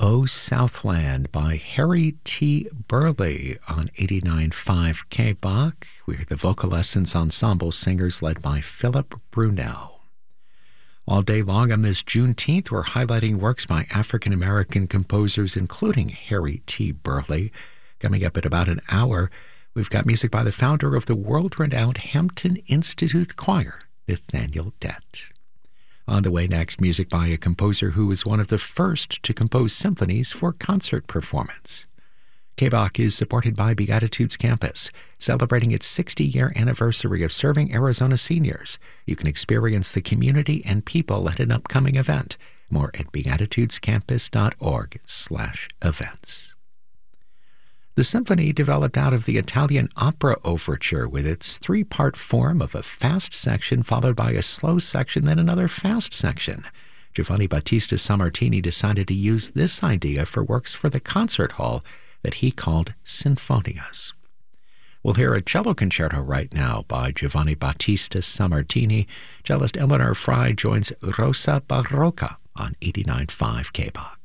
O Southland by Harry T. Burleigh on 89.5 KBach. We hear the Vocal Essence Ensemble singers led by Philip Brunel. All day long on this Juneteenth, we're highlighting works by African-American composers, including Harry T. Burleigh. Coming up at about an hour, we've got music by the founder of the world-renowned Hampton Institute Choir, Nathaniel Dett. On the way next, music by a composer who was one of the first to compose symphonies for concert performance. KBach is supported by Beatitudes Campus, celebrating its 60-year anniversary of serving Arizona seniors. You can experience the community and people at an upcoming event. More at beatitudescampus.org/events. The symphony developed out of the Italian opera overture with its three-part form of a fast section followed by a slow section, then another fast section. Giovanni Battista Sammartini decided to use this idea for works for the concert hall that he called sinfonias. We'll hear a cello concerto right now by Giovanni Battista Sammartini. Cellist Eleanor Fry joins Rosa Barroca on 89.5 KBach.